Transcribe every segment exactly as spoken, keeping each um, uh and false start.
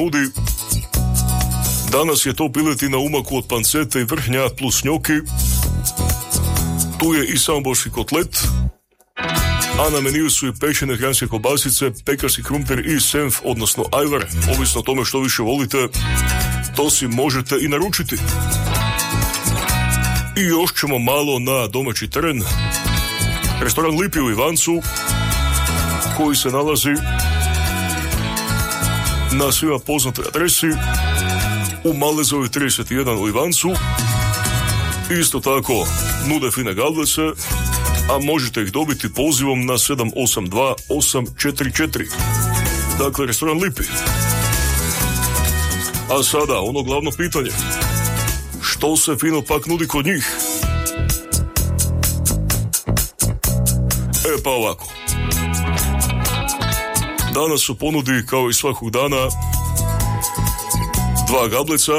nudi. Danas je to piletina u umaku od pancete i vrhnja plus njoki. Tu je i samoborski kotlet, a na meniju su i pečene hranske kobasice, pekarski krumpir i senf, odnosno ajvar, ovisno o tome što više volite, to si možete i naručiti. I još ćemo malo na domaći teren. Restoran Lipi u Ivancu, koji se nalazi na svima poznatoj adresi u Malezovi trideset jedan u Ivancu. Isto tako nude fine gavlece, a možete ih dobiti pozivom na sedam osam dva osam četiri četiri. Dakle, restoran Lipi. A sada ono glavno pitanje. Što se fino pak nudi kod njih? E pa ovako. Danas su ponudi, kao i svakog dana, dva gableca,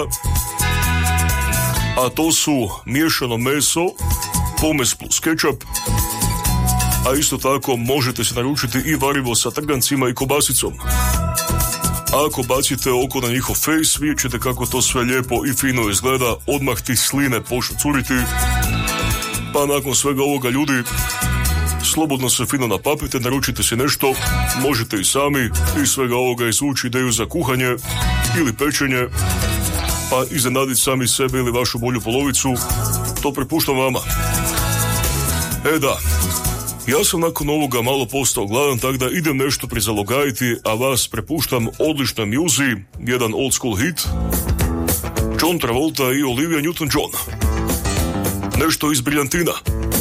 a to su miješano meso, pomez plus kečap, a isto tako možete se naručiti i varivo sa trgancima i kobasicom. Ako bacite oko na njihov face, vidjet ćete kako to sve lijepo i fino izgleda, odmah ti sline počnu curiti, pa nakon svega ovoga, ljudi, slobodno se fino napapite, naručite si nešto, možete i sami iz svega ovoga izvući ideju za kuhanje ili pečenje, pa iznenaditi sami sebe ili vašu bolju polovicu, to prepuštam vama. E da, ja sam nakon ovoga malo postao gladan, tako da idem nešto prizalogajiti, a vas prepuštam odličnoj mjuzi, jedan old school hit, John Travolta i Olivia Newton-John. Nešto iz Briljantina.